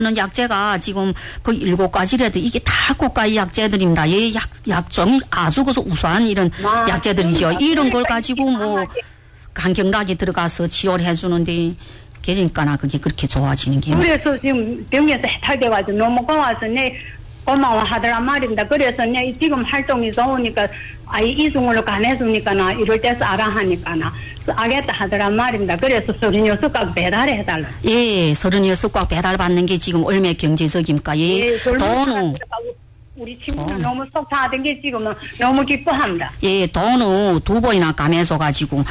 약재가 지금 그 7가지라도 이게 다 고가의 약재들입니다. 이 약종이 아주 그 우수한 이런 약재들이죠. 이런 걸 가지고 뭐 간경락이 들어가서 치료를 해주는데 그러니까 그게 그렇게 좋아지는 게. 그래서 지금 병에서 해탈돼가지고 너무 고마워서 내 고마워하더란 말입니다. 그래서 내 지금 활동이 좋으니까 이중으로 간해주니까나 이럴 때서 알아 하니까나 알겠다 하더란 말입니다. 그래서 36각 배달을 해달라. 예, 36각 배달받는 게 지금 얼마나 경제적입니까? 예, 돈은. 우리 친구는 너무 속 타던 게 지금은 너무 기뻐합니다. 예, 돈은 2번이나 감해줘가지고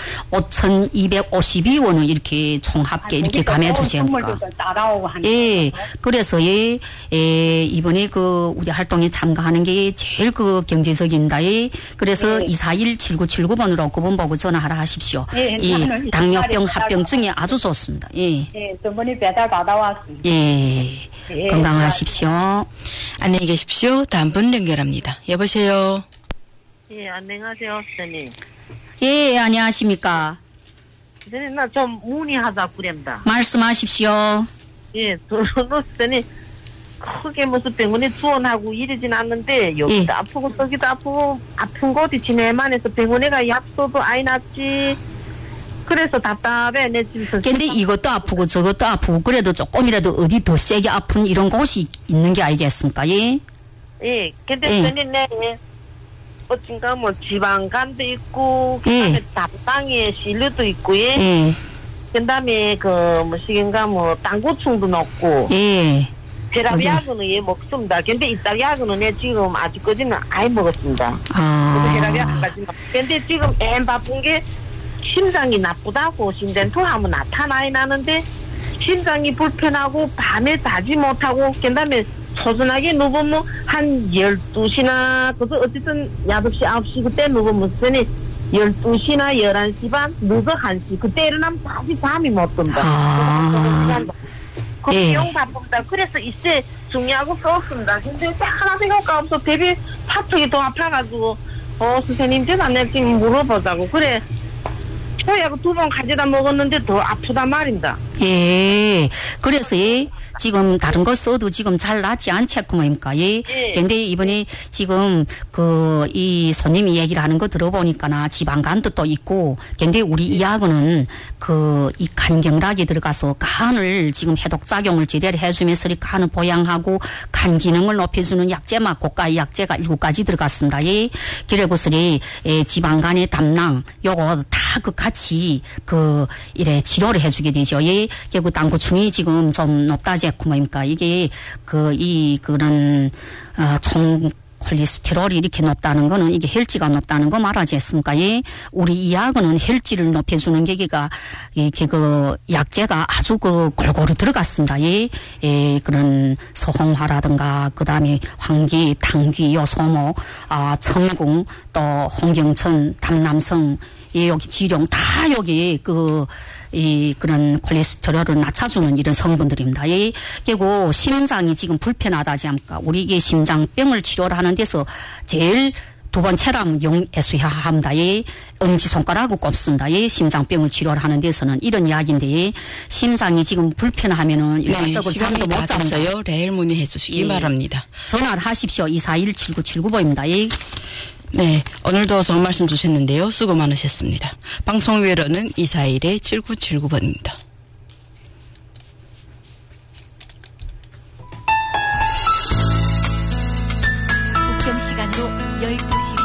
5,252원을 이렇게 총합계 이렇게 감해주제니까. 예, 그래서 예, 이번에 그 우리 활동에 참가하는 게 제일 그 경제적입니다. 예, 그래서 241-7979번으로 그분 보고 전화하라 하십시오. 예, 당뇨병 합병증에 아주 좋습니다. 예. 예, 저번에 배달 받아왔습니다. 예, 건강하십시오. 안녕히 계십시오. 다음 분 연결합니다. 여보세요. 예, 안녕하세요, 선생님. 예, 안녕하십니까. 선생님, 나 좀 문의하다 그랬다. 말씀하십시오. 예, 선생님, 크게 무슨 병원에 지원하고 이러진 않는데, 여기도 아프고, 저기도 아프고, 아픈 곳이 지내만해서 병원에 가 약소도 아이 났지. 그래서 답답해, 내 지금. 근데 이것도 아프고 저것도 아프고, 그래도 조금이라도 어디 더 세게 아픈 이런 곳이 있는 게 아니겠습니까? 예? 예, 근데 선생님, 어딘가 뭐 지방간도 있고, 그 다음에 담당에 실루도 있고, 예. 그 다음에 뭐시긴가 뭐 당구충도 넣고, 예. 혈압약은 예 먹습니다. 근데 이따 약은 예 지금 아직까지는 아예 먹었습니다. 혈압약까지. 근데 지금 애 바쁜 게 심장이 나쁘다고 심전투 하면 나타나야 나는데 심장이 불편하고 밤에 자지 못하고 그다음에 소중하게 누우면 한 12시나 그래서 어쨌든 8시 9시 그때 누우면 12시나 11시 반 늦어 1시 그때 일어나면 다시 잠이 못 든다. 그 비용 바쁩니다. 그래서 이제 중요하고 썼습니다. 근데 하나 생각가 없어. 대비 사투기 더 아파가지고 선생님 제가 내가 지금 물어보자고 그래. 초약을 2번 가져다 먹었는데 더 아프단 말입니다. 예. 그래서 지금 다른 거 써도 지금 잘 낫지 않겠구만입니까? 예. 근데 이번에 지금 이 손님이 얘기를 하는 거 들어보니까나 지방간도 또 있고, 근데 우리 이 약은 이 간경락이 들어가서 간을 지금 해독작용을 제대로 해주면서 간을 보양하고 간 기능을 높여주는 약재만 고가의 약재가 7가지 들어갔습니다. 예. 그래고서 지방간의 담낭 요거 다 같이 이래 치료를 해주게 되죠. 예. 그 당구충이 지금 좀 높다지 했구만입니까? 이게 그런 총 콜레스테롤이 이렇게 높다는 거는 이게 혈지가 높다는 거 말하지 않습니까? 예. 우리 이 약은 혈지를 높여주는 게가 이렇게 약재가 아주 골고루 들어갔습니다. 예. 그런 서홍화라든가 그다음에 황기, 당귀, 요소목, 청궁, 또 홍경천, 담남성 여기 지룡 다 여기 그런 콜레스테롤을 낮춰주는 이런 성분들입니다. 그리고 심장이 지금 불편하다지 않습니까? 우리 이게 심장병을 치료를 하는 데서 제일 2번째랑 영애수야합니다. 엄지손가락하고 꼽습니다. 심장병을 치료를 하는 데서는 이런 이야기인데 심장이 지금 불편하면은 일반적으로 잠도 못 잡니다. 내일 문의해 주시기 바랍니다. 전화를 하십시오. 241-7979번입니다. 네, 오늘도 좋은 말씀 주셨는데요. 수고 많으셨습니다. 방송 외로는 241-7979번입니다. 국경 시간으로 12시